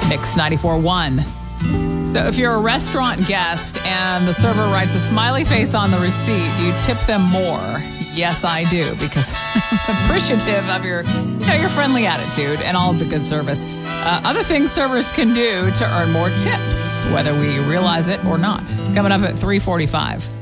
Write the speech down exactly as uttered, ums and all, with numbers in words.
Mix ninety-four point one. So if you're a restaurant guest and the server writes a smiley face on the receipt, do you tip them more? Yes, I do, because I'm appreciative of your, you know, your friendly attitude and all of the good service. Uh, other things servers can do to earn more tips, whether we realize it or not. Coming up at three forty-five.